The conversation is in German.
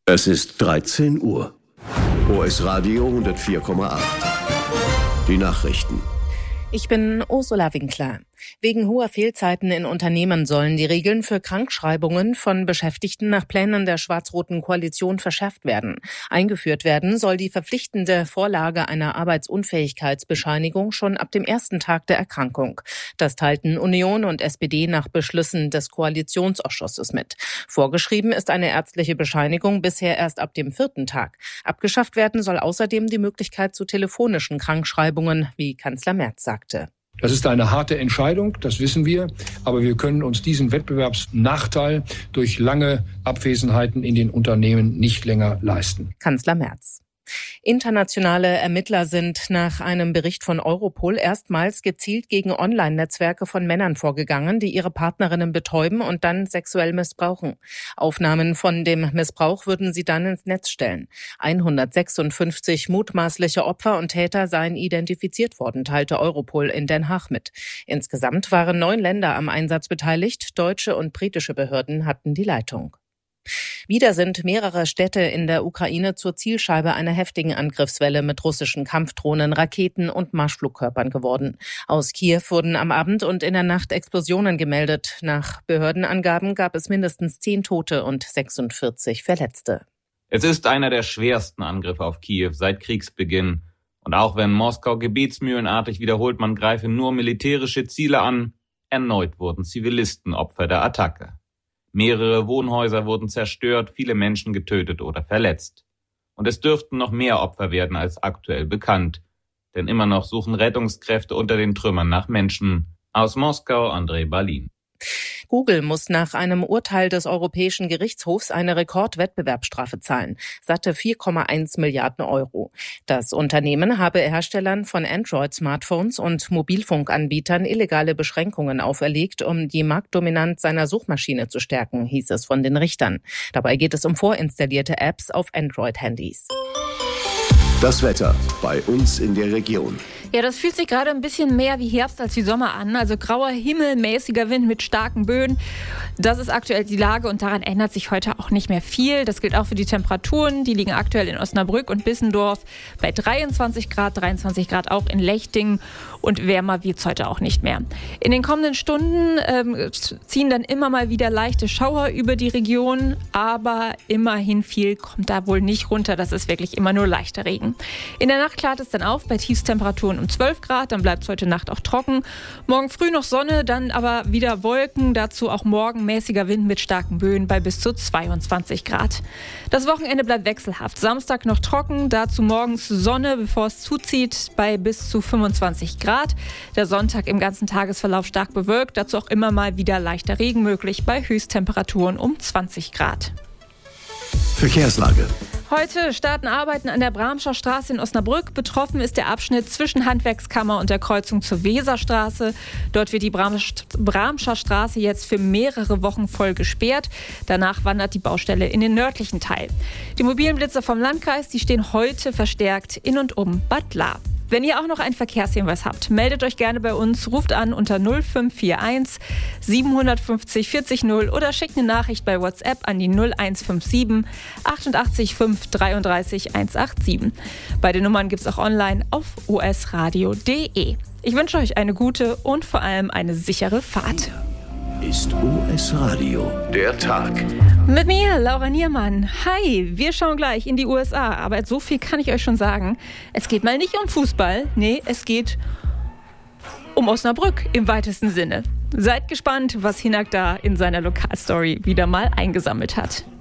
Es ist 13 Uhr. OS Radio 104,8. Die Nachrichten. Ich bin Ursula Winkler. Wegen hoher Fehlzeiten in Unternehmen sollen die Regeln für Krankschreibungen von Beschäftigten nach Plänen der schwarz-roten Koalition verschärft werden. Eingeführt werden soll die verpflichtende Vorlage einer Arbeitsunfähigkeitsbescheinigung schon ab dem ersten Tag der Erkrankung. Das teilten Union und SPD nach Beschlüssen des Koalitionsausschusses mit. Vorgeschrieben ist eine ärztliche Bescheinigung bisher erst ab dem 4. Tag. Abgeschafft werden soll außerdem die Möglichkeit zu telefonischen Krankschreibungen, wie Kanzler Merz sagte. Das ist eine harte Entscheidung, das wissen wir, aber wir können uns diesen Wettbewerbsnachteil durch lange Abwesenheiten in den Unternehmen nicht länger leisten. Kanzler Merz. Internationale Ermittler sind nach einem Bericht von Europol erstmals gezielt gegen Online-Netzwerke von Männern vorgegangen, die ihre Partnerinnen betäuben und dann sexuell missbrauchen. Aufnahmen von dem Missbrauch würden sie dann ins Netz stellen. 156 mutmaßliche Opfer und Täter seien identifiziert worden, teilte Europol in Den Haag mit. Insgesamt waren 9 Länder am Einsatz beteiligt. Deutsche und britische Behörden hatten die Leitung. Wieder sind mehrere Städte in der Ukraine zur Zielscheibe einer heftigen Angriffswelle mit russischen Kampfdrohnen, Raketen und Marschflugkörpern geworden. Aus Kiew wurden am Abend und in der Nacht Explosionen gemeldet. Nach Behördenangaben gab es mindestens 10 Tote und 46 Verletzte. Es ist einer der schwersten Angriffe auf Kiew seit Kriegsbeginn. Und auch wenn Moskau gebetsmühlenartig wiederholt, man greife nur militärische Ziele an, erneut wurden Zivilisten Opfer der Attacke. Mehrere Wohnhäuser wurden zerstört, viele Menschen getötet oder verletzt. Und es dürften noch mehr Opfer werden als aktuell bekannt. Denn immer noch suchen Rettungskräfte unter den Trümmern nach Menschen. Aus Moskau, André Balin. Google muss nach einem Urteil des Europäischen Gerichtshofs eine Rekordwettbewerbsstrafe zahlen. Satte 4,1 Milliarden Euro. Das Unternehmen habe Herstellern von Android-Smartphones und Mobilfunkanbietern illegale Beschränkungen auferlegt, um die Marktdominanz seiner Suchmaschine zu stärken, hieß es von den Richtern. Dabei geht es um vorinstallierte Apps auf Android-Handys. Das Wetter bei uns in der Region. Ja, das fühlt sich gerade ein bisschen mehr wie Herbst als wie Sommer an. Also grauer Himmel, mäßiger Wind mit starken Böen. Das ist aktuell die Lage und daran ändert sich heute auch nicht mehr viel. Das gilt auch für die Temperaturen. Die liegen aktuell in Osnabrück und Bissendorf bei 23 Grad auch in Lechting. Und wärmer wird es heute auch nicht mehr. In den kommenden Stunden ziehen dann immer mal wieder leichte Schauer über die Region. Aber immerhin viel kommt da wohl nicht runter. Das ist wirklich immer nur leichter Regen. In der Nacht klart es dann auf bei Tiefstemperaturen um 12 Grad. Dann bleibt es heute Nacht auch trocken. Morgen früh noch Sonne, dann aber wieder Wolken. Dazu auch morgen mäßiger Wind mit starken Böen bei bis zu 22 Grad. Das Wochenende bleibt wechselhaft. Samstag noch trocken, dazu morgens Sonne, bevor es zuzieht, bei bis zu 25 Grad. Der Sonntag im ganzen Tagesverlauf stark bewölkt. Dazu auch immer mal wieder leichter Regen möglich bei Höchsttemperaturen um 20 Grad. Verkehrslage. Heute starten Arbeiten an der Bramscher Straße in Osnabrück. Betroffen ist der Abschnitt zwischen Handwerkskammer und der Kreuzung zur Weserstraße. Dort wird die Bramscher Straße jetzt für mehrere Wochen voll gesperrt. Danach wandert die Baustelle in den nördlichen Teil. Die mobilen Blitzer vom Landkreis, die stehen heute verstärkt in und um Bad Lahr. Wenn ihr auch noch einen Verkehrshinweis habt, meldet euch gerne bei uns, ruft an unter 0541 750 40 0 oder schickt eine Nachricht bei WhatsApp an die 0157 88 5 33 187. Beide Nummern gibt es auch online auf osradio.de. Ich wünsche euch eine gute und vor allem eine sichere Fahrt. Ist OS Radio der Tag. Mit mir, Laura Niermann. Hi, wir schauen gleich in die USA. Aber so viel kann ich euch schon sagen. Es geht mal nicht um Fußball. Nee, es geht um Osnabrück im weitesten Sinne. Seid gespannt, was Hinak da in seiner Lokalstory wieder mal eingesammelt hat.